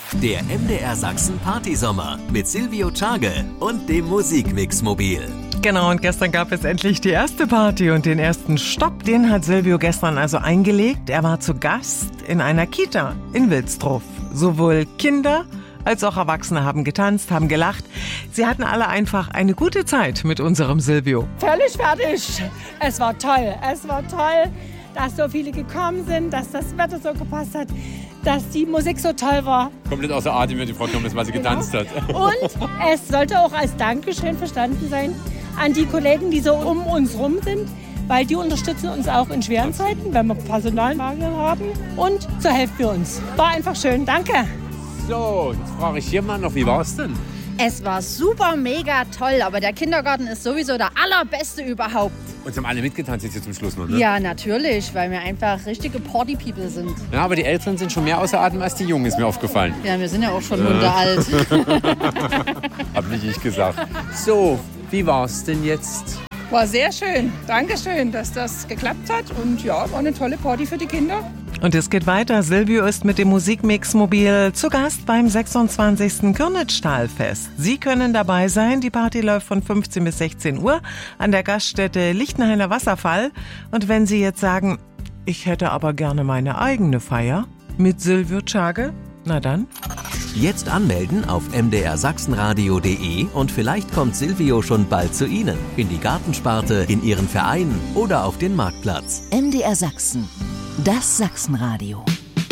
Der MDR Sachsen Partysommer mit Silvio Czage und dem Musikmix-Mobil. Genau, und gestern gab es endlich die erste Party und den ersten Stopp, den hat Silvio gestern also eingelegt. Er war zu Gast in einer Kita in Wilsdruff. Sowohl Kinder als auch Erwachsene haben getanzt, haben gelacht. Sie hatten alle einfach eine gute Zeit mit unserem Silvio. Völlig fertig. Es war toll, dass so viele gekommen sind, dass das Wetter so gepasst hat, dass die Musik so toll war. Komplett außer Atem, wenn die Frau kommt, weil sie getanzt hat. Und es sollte auch als Dankeschön verstanden sein an die Kollegen, die so um uns rum sind, weil die unterstützen uns auch in schweren Zeiten, wenn wir Personalmangel haben, und so helfen wir uns. War einfach schön, danke. So, jetzt frage ich hier mal noch, wie war es denn? Es war super, mega toll, aber der Kindergarten ist sowieso der allerbeste überhaupt. Und sie haben alle mitgetanzt jetzt hier zum Schluss noch, ne? Ja, natürlich, weil wir einfach richtige Party-People sind. Ja, aber die Älteren sind schon mehr außer Atem als die Jungen, ist mir aufgefallen. Ja, wir sind ja auch schon hundealt. Hab nicht ich gesagt. So, wie war's denn jetzt? War sehr schön. Dankeschön, dass das geklappt hat. Und ja, war eine tolle Party für die Kinder. Und es geht weiter. Silvio ist mit dem Musikmix-Mobil zu Gast beim 26. Kürnitz-Stahlfest. Sie können dabei sein. Die Party läuft von 15 bis 16 Uhr an der Gaststätte Lichtenhainer Wasserfall. Und wenn Sie jetzt sagen, ich hätte aber gerne meine eigene Feier mit Silvio Czage, na dann. Jetzt anmelden auf mdrsachsenradio.de und vielleicht kommt Silvio schon bald zu Ihnen. In die Gartensparte, in Ihren Verein oder auf den Marktplatz. MDR Sachsen. Das Sachsenradio.